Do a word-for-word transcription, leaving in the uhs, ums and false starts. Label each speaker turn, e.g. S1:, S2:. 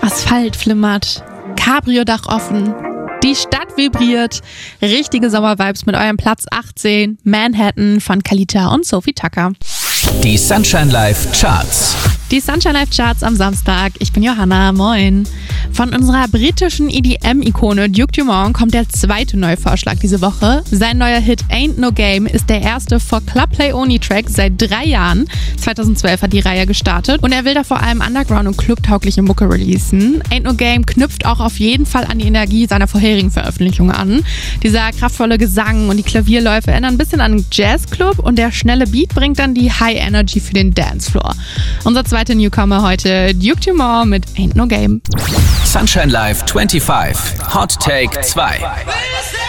S1: Asphalt flimmert, Cabrio-Dach offen, die Stadt vibriert. Richtige Sommervibes mit eurem Platz achtzehn, Manhattan von Kalita und Sophie Tucker.
S2: Die Sunshine Live Charts.
S1: Die Sunshine Live Charts am Samstag. Ich bin Johanna, moin. Von unserer britischen E D M-Ikone Duke Dumont kommt der zweite Neuvorschlag diese Woche. Sein neuer Hit Ain't No Game ist der erste for Clubplay-Only-Track seit drei Jahren. zweitausendzwölf hat die Reihe gestartet und er will da vor allem Underground- und clubtaugliche Mucke releasen. Ain't No Game knüpft auch auf jeden Fall an die Energie seiner vorherigen Veröffentlichungen an. Dieser kraftvolle Gesang und die Klavierläufe erinnern ein bisschen an einen Jazzclub und der schnelle Beat bringt dann die High Energy für den Dancefloor. Unser zweiter Newcomer heute, Duke Dumont mit Ain't No Game.
S2: Sunshine Live fünfundzwanzig, Hot Take zwei.